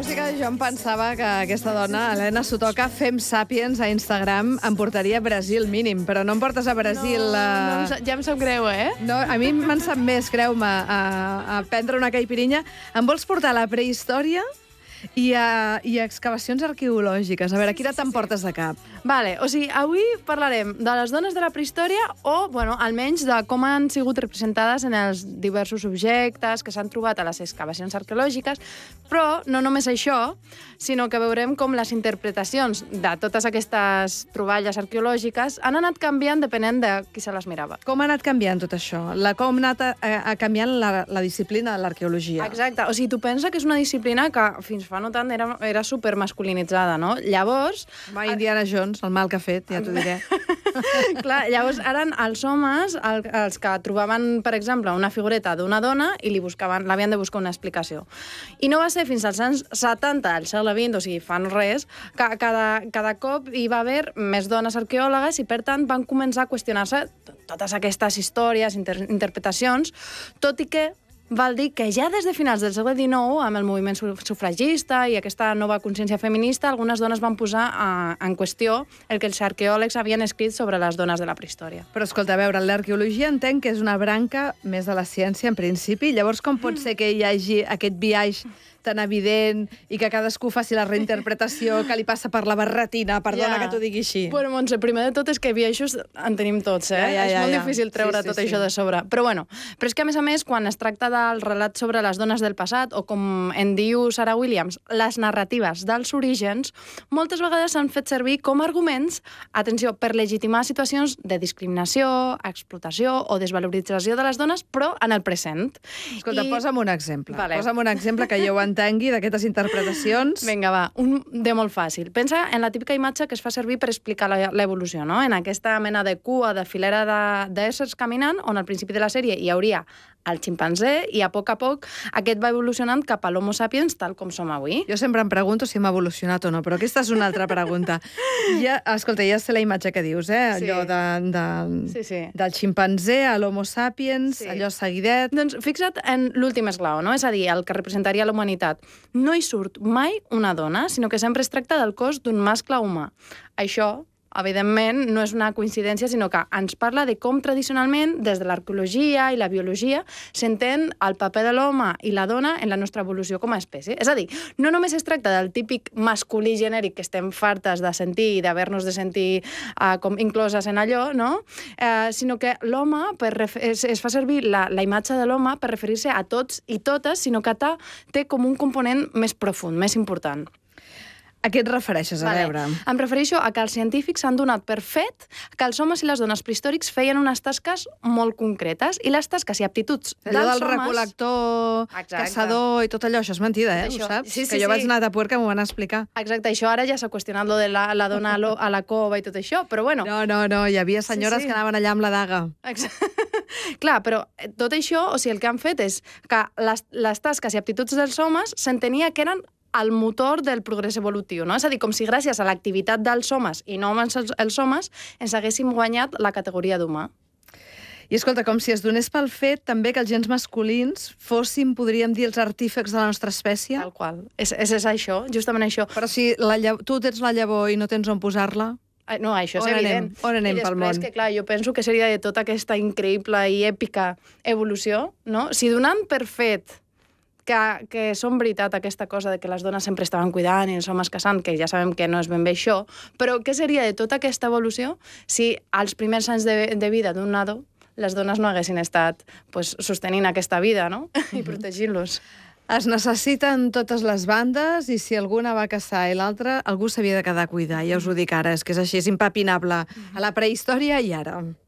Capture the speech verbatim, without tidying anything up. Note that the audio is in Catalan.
música, jo em pensava que aquesta dona, Helena Sotoca, Fem Sapiens a Instagram, em portaria a Brasil mínim, però no em portes a Brasil... No, a... no em sa- ja em sap greu, eh? No, a mi me'n sap més, creu-me, a, a prendre una caipirinha. Em vols portar a la prehistòria i a, i a excavacions arqueològiques? A veure, quina te'n portes de cap? Vale, o sigui, avui parlarem de les dones de la prehistòria o, bueno, almenys de com han sigut representades en els diversos objectes que s'han trobat a les excavacions arqueològiques, però no només això, sinó que veurem com les interpretacions de totes aquestes troballes arqueològiques han anat canviant depenent de qui se les mirava. Com ha anat canviant tot això? La, com ha anat a, a canviant la, la disciplina de l'arqueologia? Exacte, o sigui, tu pensa que és una disciplina que fins fa no tant era, era supermasculinitzada, no? Llavors... Va, Indiana Jones, el mal que ha fet, ja t'ho diré. Clar, llavors eren els homes el, els que trobaven, per exemple, una figureta d'una dona i li buscaven, l'havien de buscar una explicació. I no va ser fins als anys setanta, al segle vint, o sigui, fa no res, que cada, cada cop hi va haver més dones arqueòlogues i, per tant, van començar a qüestionar-se totes aquestes històries, inter interpretacions, tot i que val dir que ja des de finals del segle dinou, amb el moviment sufragista i aquesta nova consciència feminista, algunes dones van posar a, en qüestió el que els arqueòlegs havien escrit sobre les dones de la prehistòria. Però, escolta, a veure, l'arqueologia entenc que és una branca més de la ciència, en principi. Llavors, com pot ser que hi hagi aquest biaix tan evident i que cadascú faci la reinterpretació que li passa per la barretina, perdona Ja. que t'ho digui així? Bueno, Montse, primer de tot és que biaixos en tenim tots, eh? Ja, ja, ja, és molt ja. difícil treure Sí, sí, tot sí. això de sobre. Però bueno, però és que a més a més, quan es tracta del relat sobre les dones del passat, o com en diu Sarah Williams, les narratives dels orígens, moltes vegades s'han fet servir com a arguments, atenció, per legitimar situacions de discriminació, explotació o desvalorització de les dones, però en el present. Escolta, I... posa'm un exemple. Vale. Posa'm un exemple que jo ho entengui d'aquestes interpretacions. Vinga, va, un de molt fàcil. Pensa en la típica imatge que es fa servir per explicar la- l'evolució, no? En aquesta mena de cua, de filera de- d'éssers caminant, on al principi de la sèrie hi hauria el ximpanzé i a poc a poc aquest va evolucionant cap a l'Homo sapiens tal com som avui. Jo sempre em pregunto si hem evolucionat o no, però aquesta és una altra pregunta. Ja, escolta, ja sé la imatge que dius, eh? Sí. Allò de, de, Sí, sí. del ximpanzé a l'Homo sapiens, Sí. allò seguidet. Doncs fixa't en l'últim esglau, no? És a dir, el que representaria la humanitat. No hi surt mai una dona, sinó que sempre es tracta del cos d'un mascle humà. Això, evidentment, no és una coincidència, sinó que ens parla de com tradicionalment, des de l'arqueologia i la biologia, s'entén el paper de l'home i la dona en la nostra evolució com a espècie. És a dir, no només es tracta del típic masculí genèric que estem fartes de sentir i d'haver-nos de sentir uh, com incloses en allò, no? Uh, sinó que l'home per es, es fa servir la, la imatge de l'home per referir-se a tots i totes, sinó que té, té com un component més profund, més important. A què et refereixes, a Vale. veure? Em refereixo a que els científics han donat per fet que els homes i les dones prehistòrics feien unes tasques molt concretes i les tasques i aptituds Allò dels del homes... recolector, Exacte. caçador i tot allò, això és mentida, eh? Això. Ho saps? Sí, sí, que jo sí. vaig anar a Tapuer que m'ho van explicar. Exacte, això ara ja s'ha qüestionat lo de la, la dona a, lo, a la cova i tot això, però bueno... No, no, no, hi havia senyores Sí, sí. que anaven allà amb la daga. Exacte. Clar, però tot això, o sigui, el que han fet és que les, les tasques i aptituds dels homes s'entenia que eren el motor del progrés evolutiu, no? És a dir, com si gràcies a l'activitat dels homes i no els, els homes ens haguéssim guanyat la categoria d'humà. I escolta, com si es donés pel fet també que els gens masculins fossin, podríem dir, els artífecs de la nostra espècie. Tal qual. És, és, és això, justament això. Però si la llav... tu tens la llavor i no tens on posar-la... Ai, no, això és On anem? evident. On anem I pel després, món? que clar, jo penso que seria de tota aquesta increïble i èpica evolució, no? Si donant per fet que, que són veritat aquesta cosa de que les dones sempre estaven cuidant i els homes caçant, que ja sabem que no és ben bé això, però què seria de tota aquesta evolució si als primers anys de, de vida d'un nadó les dones no haguessin estat pues, sostenint aquesta vida, no? I protegint-los. Es necessiten totes les bandes i si alguna va caçar i l'altra, algú s'havia de quedar a cuidar. Ja us ho dic ara, és que és així, és impepinable. A la prehistòria i ara.